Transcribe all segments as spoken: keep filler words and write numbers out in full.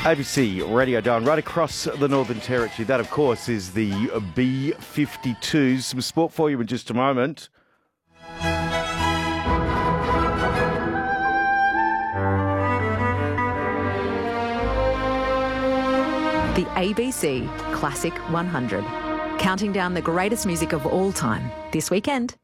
A B C Radio Dawn, right across the Northern Territory. That, of course, is the B fifty-twos. Some sport for you in just a moment. The A B C Classic one hundred. Counting down the greatest music of all time this weekend.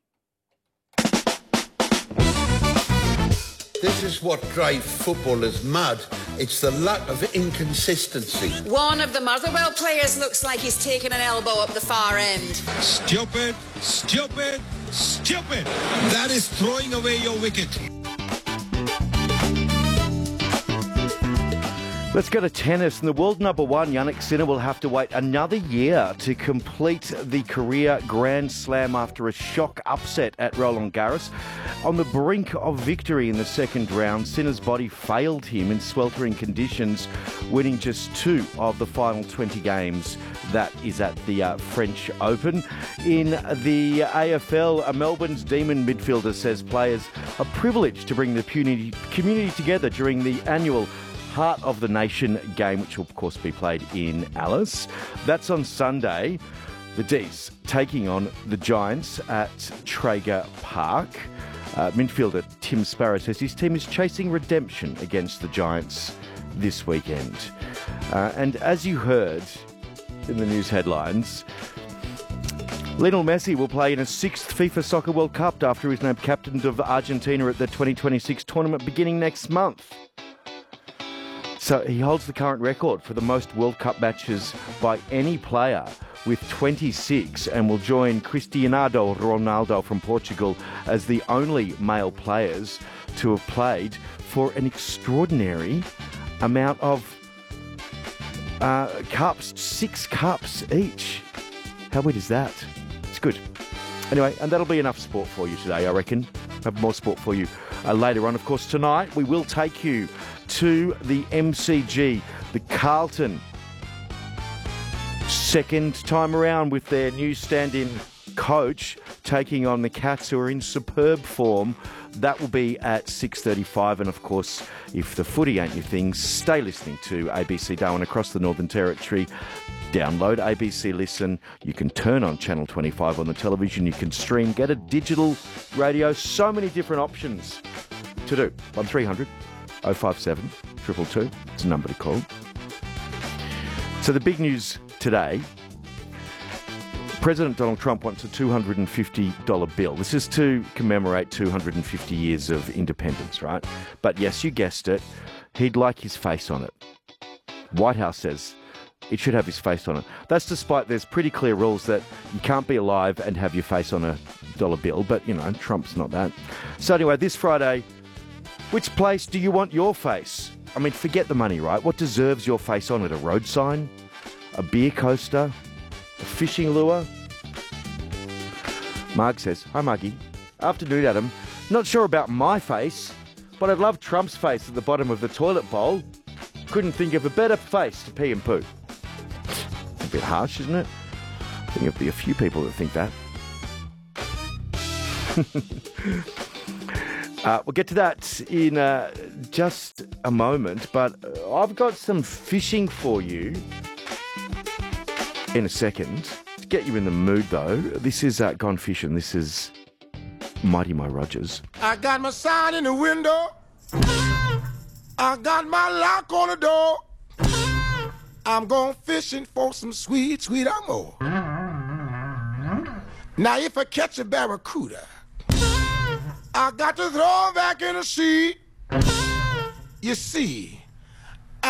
This is what drives footballers mad. It's the lack of inconsistency. One of the Motherwell players looks like he's taken an elbow up the far end. Stupid, stupid, stupid. That is throwing away your wicket. Let's go to tennis. And the world number one, Jannik Sinner, will have to wait another year to complete the career Grand Slam after a shock upset at Roland Garros. On the brink of victory in the second round, Sinner's body failed him in sweltering conditions, winning just two of the final twenty games. That is at the uh, French Open. In the A F L, a Melbourne's Demon midfielder says players are privileged to bring the community, community together during the annual Heart of the Nation game, which will, of course, be played in Alice. That's on Sunday. The D's taking on the Giants at Traeger Park. Uh, midfielder Tim Sparrow says his team is chasing redemption against the Giants this weekend. Uh, and as you heard in the news headlines, Lionel Messi will play in a sixth FIFA Soccer World Cup after he was named captain of Argentina at the twenty twenty-six tournament beginning next month. So he holds the current record for the most World Cup matches by any player with twenty-six, and will join Cristiano Ronaldo from Portugal as the only male players to have played for an extraordinary amount of uh, cups, six cups each. How weird is that? It's good. Anyway, and that'll be enough sport for you today, I reckon. Have more sport for you uh, later on. Of course, tonight we will take you to the M C G, the Carlton. Second time around with their new stand-in coach taking on the Cats, who are in superb form. That will be at six thirty-five. And of course, if the footy ain't your thing, stay listening to A B C Darwin across the Northern Territory. Download A B C Listen. You can turn on Channel twenty-five on the television. You can stream, get a digital radio. So many different options to do. one three hundred oh five seven two two two. It's a number to call. So the big news today, President Donald Trump wants a two hundred fifty dollars bill. This is to commemorate two hundred fifty years of independence, right? But yes, you guessed it, he'd like his face on it. White House says it should have his face on it. That's despite there's pretty clear rules that you can't be alive and have your face on a dollar bill, but, you know, Trump's not that. So anyway, this Friday, which place do you want your face? I mean, forget the money, right? What deserves your face on it? A road sign? A beer coaster? A fishing lure? Marg says, hi Margie. Afternoon, Adam. Not sure about my face, but I'd love Trump's face at the bottom of the toilet bowl. Couldn't think of a better face to pee and poo. A bit harsh, isn't it? I think there'll be a few people that think that. uh, we'll get to that in uh, just a moment, but uh, I've got some fishing for you in a second. To get you in the mood, though, this is uh, Gone Fishing. This is Mighty Mo Rogers. I got my sign in the window. I got my lock on the door. I'm going fishing for some sweet, sweet ammo. Now, if I catch a barracuda, I got to throw him back in the sea. You see,